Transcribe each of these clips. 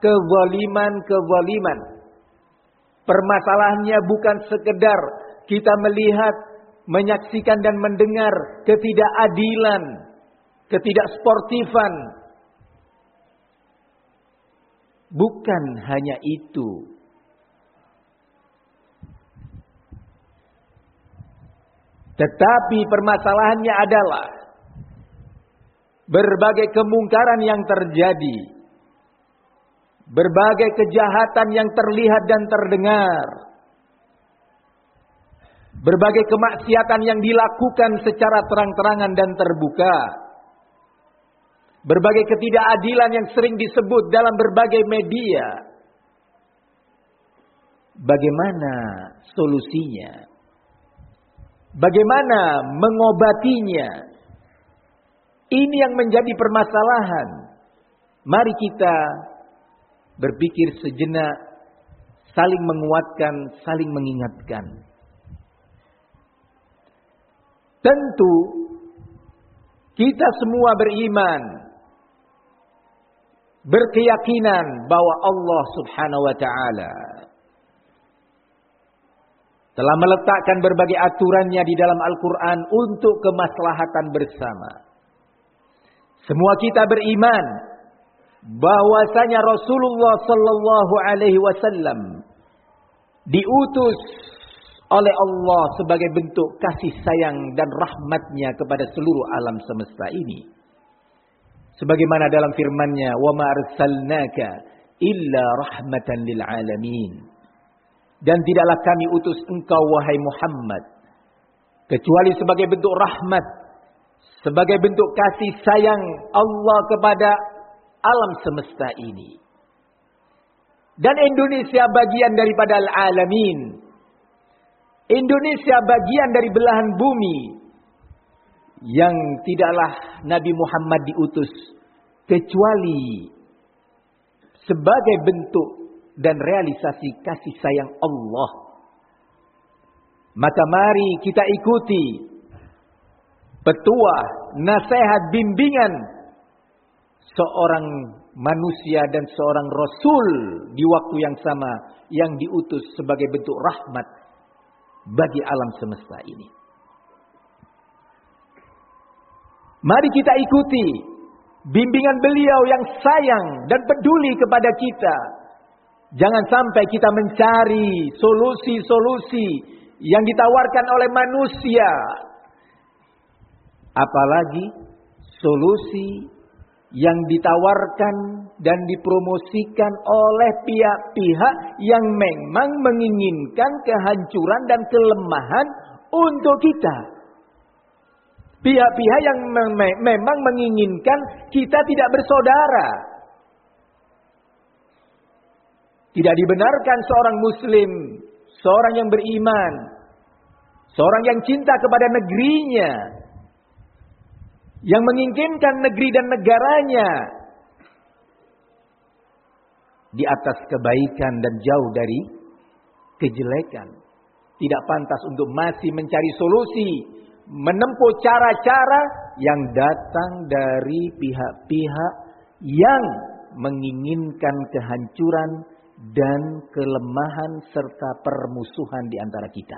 kezaliman. Permasalahannya bukan sekedar kita melihat, menyaksikan dan mendengar ketidakadilan, ketidaksportifan. Bukan hanya itu. Tetapi permasalahannya adalah berbagai kemungkaran yang terjadi, berbagai kejahatan yang terlihat dan terdengar, berbagai kemaksiatan yang dilakukan secara terang-terangan dan terbuka, berbagai ketidakadilan yang sering disebut dalam berbagai media. Bagaimana solusinya? Bagaimana mengobatinya? Ini yang menjadi permasalahan. Mari kita berpikir sejenak, saling menguatkan, saling mengingatkan. Tentu kita semua beriman, berkeyakinan bahwa Allah Subhanahu wa taala telah meletakkan berbagai aturannya di dalam Al-Quran untuk kemaslahatan bersama. Semua kita beriman bahwasanya Rasulullah sallallahu alaihi wasallam diutus oleh Allah sebagai bentuk kasih sayang dan rahmatnya kepada seluruh alam semesta ini. Sebagaimana dalam firman-Nya, "Wa ma arsalnaka illa rahmatan lil alamin." Dan tidaklah kami utus engkau wahai Muhammad kecuali sebagai bentuk rahmat, sebagai bentuk kasih sayang Allah kepada alam semesta ini. Dan Indonesia bagian daripada al-alamin. Indonesia bagian dari belahan bumi yang tidaklah Nabi Muhammad diutus kecuali sebagai bentuk dan realisasi kasih sayang Allah. Maka mari kita ikuti petuah, nasihat, bimbingan seorang manusia dan seorang Rasul di waktu yang sama yang diutus sebagai bentuk rahmat bagi alam semesta ini. Mari kita ikuti bimbingan beliau yang sayang dan peduli kepada kita. Jangan sampai kita mencari solusi-solusi yang ditawarkan oleh manusia. Apalagi solusi yang ditawarkan dan dipromosikan oleh pihak-pihak yang memang menginginkan kehancuran dan kelemahan untuk kita. Pihak-pihak yang memang menginginkan kita tidak bersaudara. Tidak dibenarkan seorang muslim, seorang yang beriman, seorang yang cinta kepada negerinya, yang menginginkan negeri dan negaranya di atas kebaikan dan jauh dari kejelekan. Tidak pantas untuk masih mencari solusi, menempuh cara-cara yang datang dari pihak-pihak yang menginginkan kehancuran dan kelemahan serta permusuhan di antara kita.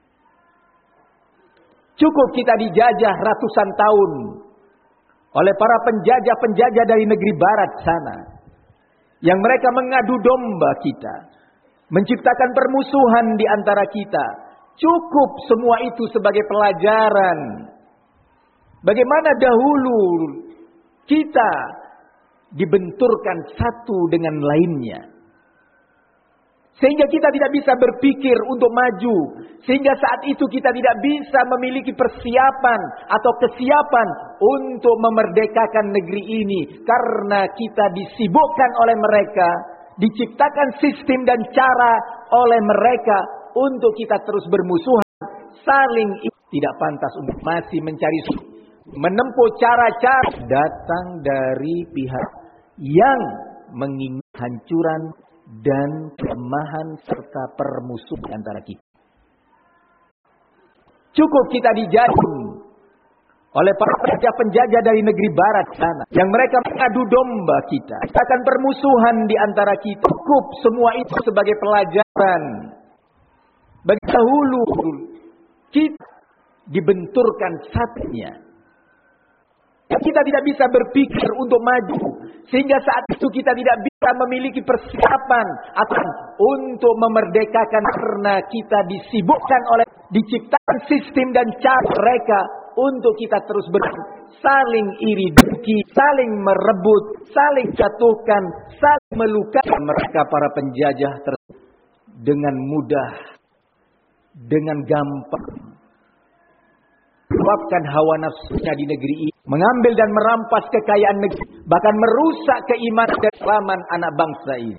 Cukup kita dijajah ratusan tahun oleh para penjajah-penjajah dari negeri barat sana, yang mereka mengadu domba kita, menciptakan permusuhan di antara kita. Cukup semua itu sebagai pelajaran bagaimana dahulu kita dibenturkan satu dengan lainnya, sehingga kita tidak bisa berpikir untuk maju. Sehingga saat itu kita tidak bisa memiliki persiapan atau kesiapan untuk memerdekakan negeri ini. Karena kita disibukkan oleh mereka. Diciptakan sistem dan cara oleh mereka untuk kita terus bermusuhan. Saling tidak pantas untuk masih mencari, menempuh cara-cara datang dari pihak yang menginginkan hancuran dan kelemahan serta permusuhan antara kita. Cukup kita dijajah oleh para penjajah-penjajah dari negeri barat sana, yang mereka mengadu domba kita, akan permusuhan di antara kita. Cukup semua itu sebagai pelajaran bagi dahulu kita dibenturkan satunya. Kita tidak bisa berpikir untuk maju, sehingga saat itu kita tidak bisa memiliki persiapan atau untuk memerdekakan, karena kita disibukkan oleh diciptakan sistem dan cara mereka untuk kita terus saling iri dengki, saling merebut, saling jatuhkan, saling melukai mereka para penjajah dengan mudah, dengan gampang. Meluapkan hawa nafsunya di negeri ini, mengambil dan merampas kekayaan negeri, bahkan merusak keimanan dan keislaman anak bangsa ini.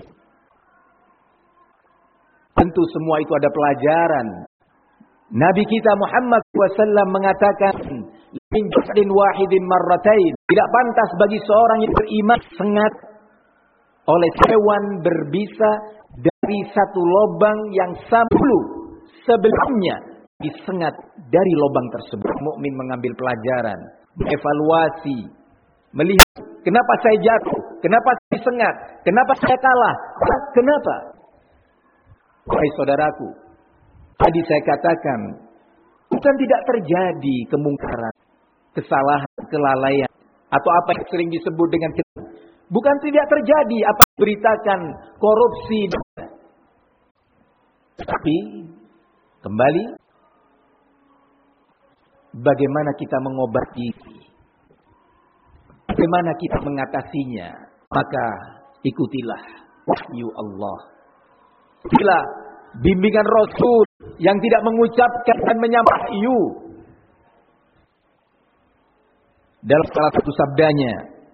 Tentu semua itu ada pelajaran. Nabi kita Muhammad SAW mengatakan, min jahdin wahidin marratain, tidak pantas bagi seorang yang beriman sengat oleh hewan berbisa dari satu lubang yang sebelumnya disengat dari lubang tersebut. Mukmin mengambil pelajaran, evaluasi, melihat kenapa saya jatuh, kenapa saya disengat, kenapa saya kalah, kenapa? Wahai saudaraku, tadi saya katakan, bukan tidak terjadi kemungkaran, kesalahan, kelalaian, atau apa yang sering disebut dengan bukan tidak terjadi apa yang diberitakan korupsi. Tapi kembali, bagaimana kita mengobati, bagaimana kita mengatasinya, maka ikutilah wahyu Allah. Itulah bimbingan Rasul yang tidak mengucapkan dan menyampaikan. Dalam salah satu sabdanya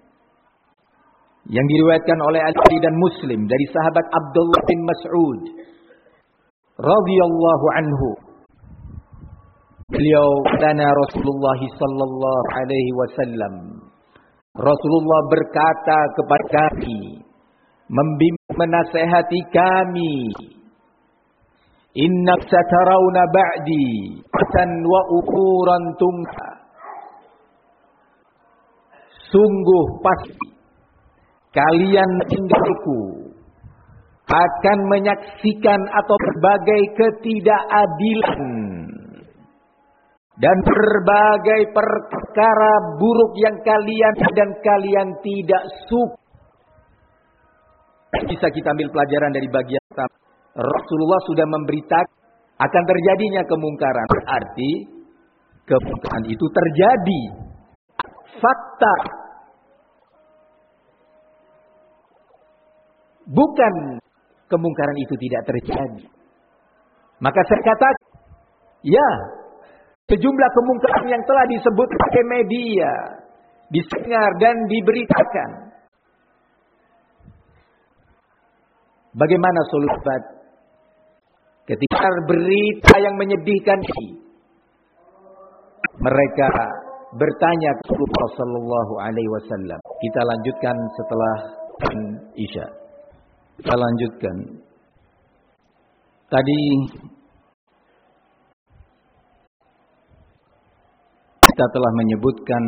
yang diriwayatkan oleh Ali dan Muslim dari sahabat Abdullah bin Mas'ud radhiyallahu anhu, beliau dana Rasulullah sallallahu alaihi wasallam, Rasulullah berkata kepada kami, membimbing, menasihati kami, inna satarawna ba'di fatan wa ukuran tungka, sungguh pasti kalian meninggalku akan menyaksikan atau berbagai ketidakadilan dan berbagai perkara buruk yang kalian tidak suka. Bisa kita ambil pelajaran dari bagian pertama. Rasulullah sudah memberitakan akan terjadinya kemungkaran. Berarti kemungkaran itu terjadi. Fakta. Bukan kemungkaran itu tidak terjadi. Maka saya katakan, ya, sejumlah kemungkaran yang telah disebut oleh media, disengar dan diberitakan. Bagaimana solusi? Ketika berita yang menyedihkan ini, mereka bertanya kepada Rasulullah sallallahu alaihi wasallam. Kita lanjutkan setelah Isya. Kita lanjutkan. Tadi kita telah menyebutkan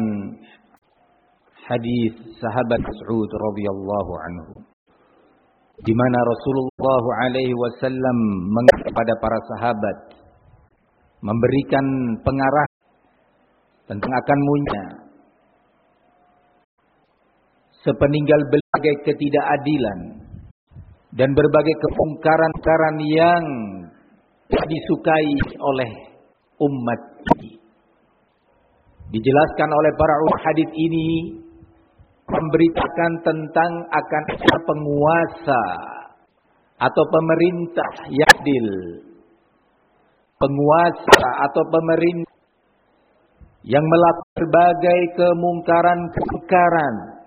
hadis sahabat Mas'ud radhiyallahu anhu, di mana Rasulullah alaihi wasallam kepada para sahabat memberikan pengarah tentang akan muncul sepeninggal berbagai ketidakadilan dan berbagai kemungkaran yang disukai oleh umat ini. Dijelaskan oleh para ulama, hadis ini memberitakan tentang akan penguasa atau pemerintah yang adil. Penguasa atau pemerintah yang melakukan berbagai kemungkaran